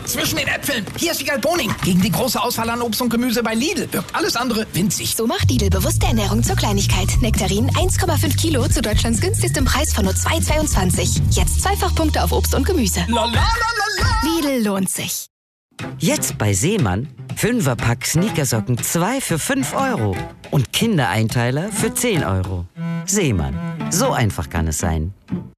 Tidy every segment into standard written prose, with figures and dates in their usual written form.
zwischen den Äpfeln. Hier ist Wiegald Boning. Gegen die große Auswahl an Obst und Gemüse bei Lidl wirkt alles andere winzig. So macht Lidl bewusste Ernährung zur Kleinigkeit. Nektarinen 1,5 Kilo zu Deutschlands günstigstem Preis von nur 2,22. Jetzt Zweifachpunkte auf Obst und Gemüse. Lidl lohnt sich. Jetzt bei Seemann 5er-Pack Sneakersocken 2 für 5 € und Kindereinteiler für 10 €. Seemann, so einfach kann es sein.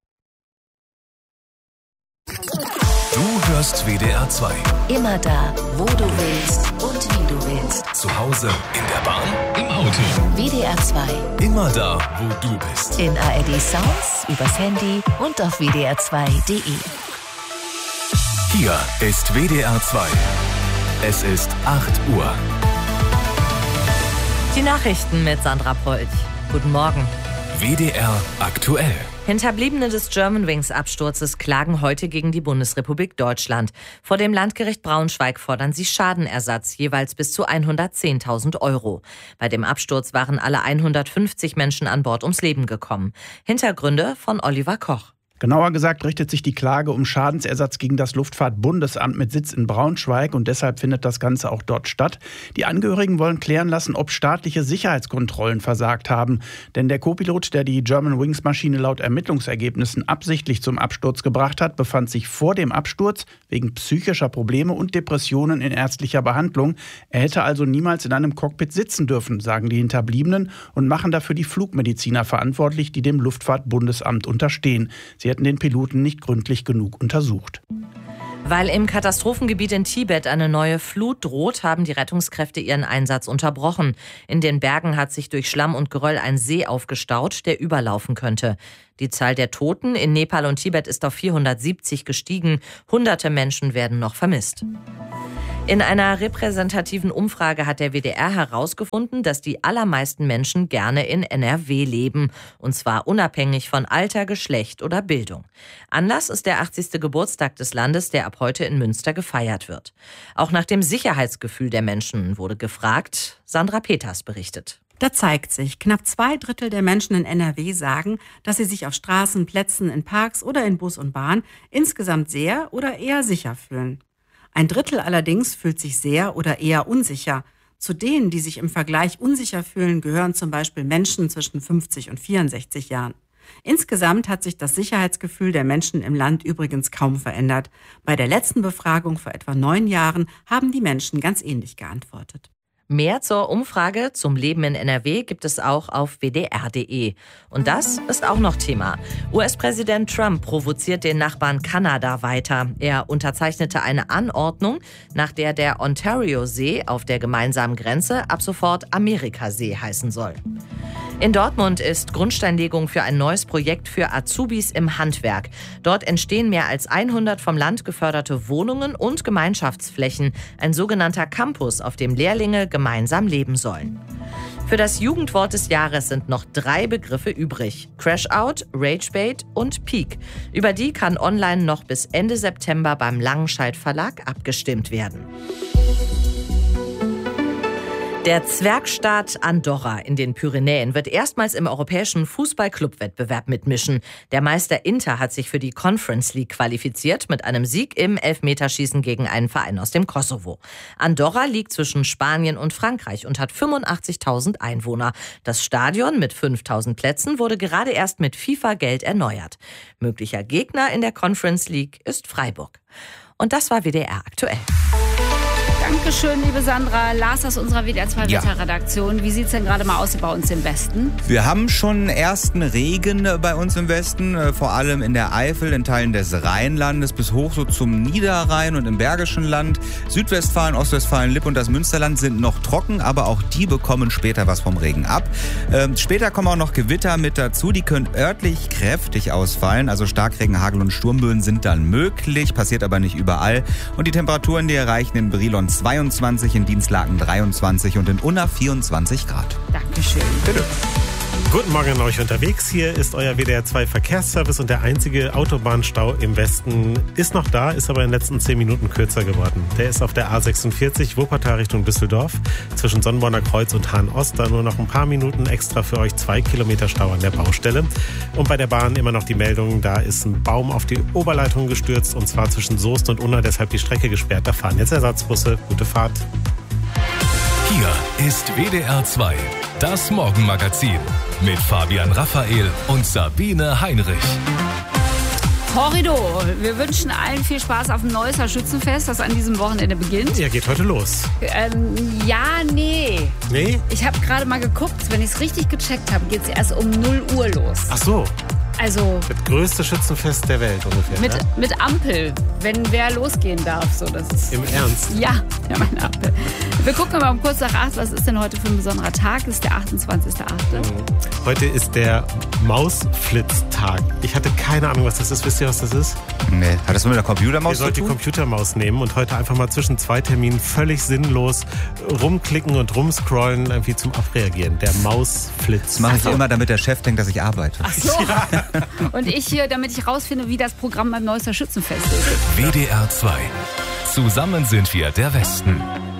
Du hörst WDR 2. Immer da, wo du willst und wie du willst. Zu Hause, in der Bahn, im Auto. WDR 2. Immer da, wo du bist. In ARD Sounds, übers Handy und auf wdr2.de. Hier ist WDR 2. Es ist 8 Uhr. Die Nachrichten mit Sandra Polch. Guten Morgen. WDR aktuell. Hinterbliebene des Germanwings-Absturzes klagen heute gegen die Bundesrepublik Deutschland. Vor dem Landgericht Braunschweig fordern sie Schadenersatz, jeweils bis zu 110.000 €. Bei dem Absturz waren alle 150 Menschen an Bord ums Leben gekommen. Hintergründe von Oliver Koch. Genauer gesagt richtet sich die Klage um Schadensersatz gegen das Luftfahrtbundesamt mit Sitz in Braunschweig und deshalb findet das Ganze auch dort statt. Die Angehörigen wollen klären lassen, ob staatliche Sicherheitskontrollen versagt haben. Denn der Co-Pilot, der die Germanwings-Maschine laut Ermittlungsergebnissen absichtlich zum Absturz gebracht hat, befand sich vor dem Absturz wegen psychischer Probleme und Depressionen in ärztlicher Behandlung. Er hätte also niemals in einem Cockpit sitzen dürfen, sagen die Hinterbliebenen und machen dafür die Flugmediziner verantwortlich, die dem Luftfahrtbundesamt unterstehen. Sie hätten den Piloten nicht gründlich genug untersucht. Weil im Katastrophengebiet in Tibet eine neue Flut droht, haben die Rettungskräfte ihren Einsatz unterbrochen. In den Bergen hat sich durch Schlamm und Geröll ein See aufgestaut, der überlaufen könnte. Die Zahl der Toten in Nepal und Tibet ist auf 470 gestiegen. Hunderte Menschen werden noch vermisst. In einer repräsentativen Umfrage hat der WDR herausgefunden, dass die allermeisten Menschen gerne in NRW leben. Und zwar unabhängig von Alter, Geschlecht oder Bildung. Anlass ist der 80. Geburtstag des Landes, der ab heute in Münster gefeiert wird. Auch nach dem Sicherheitsgefühl der Menschen wurde gefragt. Sandra Peters berichtet. Da zeigt sich, knapp 2/3 der Menschen in NRW sagen, dass sie sich auf Straßen, Plätzen, in Parks oder in Bus und Bahn insgesamt sehr oder eher sicher fühlen. 1/3 allerdings fühlt sich sehr oder eher unsicher. Zu denen, die sich im Vergleich unsicher fühlen, gehören zum Beispiel Menschen zwischen 50 und 64 Jahren. Insgesamt hat sich das Sicherheitsgefühl der Menschen im Land übrigens kaum verändert. Bei der letzten Befragung vor etwa 9 Jahren haben die Menschen ganz ähnlich geantwortet. Mehr zur Umfrage zum Leben in NRW gibt es auch auf wdr.de. Und das ist auch noch Thema. US-Präsident Trump provoziert den Nachbarn Kanada weiter. Er unterzeichnete eine Anordnung, nach der der Ontario-See auf der gemeinsamen Grenze ab sofort Amerikasee heißen soll. In Dortmund ist Grundsteinlegung für ein neues Projekt für Azubis im Handwerk. Dort entstehen mehr als 100 vom Land geförderte Wohnungen und Gemeinschaftsflächen, ein sogenannter Campus, auf dem Lehrlinge gemeinsam leben sollen. Für das Jugendwort des Jahres sind noch 3 Begriffe übrig: Crashout, Ragebait und Peak. Über die kann online noch bis Ende September beim Langenscheidt Verlag abgestimmt werden. Der Zwergstaat Andorra in den Pyrenäen wird erstmals im europäischen Fußball-Clubwettbewerb mitmischen. Der Meister Inter hat sich für die Conference League qualifiziert mit einem Sieg im Elfmeterschießen gegen einen Verein aus dem Kosovo. Andorra liegt zwischen Spanien und Frankreich und hat 85.000 Einwohner. Das Stadion mit 5.000 Plätzen wurde gerade erst mit FIFA-Geld erneuert. Möglicher Gegner in der Conference League ist Freiburg. Und das war WDR aktuell. Dankeschön, liebe Sandra. Lars aus unserer WDR 2 Wetterredaktion. Wie sieht es denn gerade mal aus bei uns im Westen? Wir haben schon ersten Regen bei uns im Westen, vor allem in der Eifel, in Teilen des Rheinlandes bis hoch so zum Niederrhein und im Bergischen Land. Südwestfalen, Ostwestfalen, Lippe und das Münsterland sind noch trocken, aber auch die bekommen später was vom Regen ab. Später kommen auch noch Gewitter mit dazu, die können örtlich kräftig ausfallen. Also Starkregen, Hagel und Sturmböen sind dann möglich, passiert aber nicht überall. Und die Temperaturen, die erreichen in Brilon 22, in Dienstlaken 23 und in Unna 24 Grad. Dankeschön. Bitte. Guten Morgen an euch unterwegs. Hier ist euer WDR 2 Verkehrsservice und der einzige Autobahnstau im Westen ist noch da, ist aber in den letzten 10 Minuten kürzer geworden. Der ist auf der A46 Wuppertal Richtung Düsseldorf zwischen Sonnenborner Kreuz und Hahn-Ost. Da nur noch ein paar Minuten extra für euch, 2 Kilometer Stau an der Baustelle. Und bei der Bahn immer noch die Meldung, da ist ein Baum auf die Oberleitung gestürzt und zwar zwischen Soest und Unna, deshalb die Strecke gesperrt. Da fahren jetzt Ersatzbusse. Gute Fahrt. Hier ist WDR 2, das Morgenmagazin mit Fabian Raphael und Sabine Heinrich. Horrido, wir wünschen allen viel Spaß auf dem Neusser Schützenfest, das an diesem Wochenende beginnt. Ja, geht heute los. Nee. Nee? Ich habe gerade mal geguckt, wenn ich es richtig gecheckt habe, geht es erst um 0 Uhr los. Ach so. Also das größte Schützenfest der Welt ungefähr. Mit Ampel, wenn wer losgehen darf. So, das ist, im Ernst? Ja, meine Ampel. Wir gucken mal um kurz nach 8, was ist denn heute für ein besonderer Tag? Das ist der 28.8. Heute ist der Mausflitztag. Ich hatte keine Ahnung, was das ist. Wisst ihr, was das ist? Nee. Hat das mit der Computermaus zu tun? Ihr sollt die Computermaus nehmen und heute einfach mal zwischen 2 Terminen völlig sinnlos rumklicken und rumscrollen, irgendwie zum Abreagieren. Der Mausflitz. Das mache ich immer, damit der Chef denkt, dass ich arbeite. Ach so. Ja. Und ich hier, damit ich rausfinde, wie das Programm beim Neusser Schützenfest ist. WDR 2. Zusammen sind wir der Westen.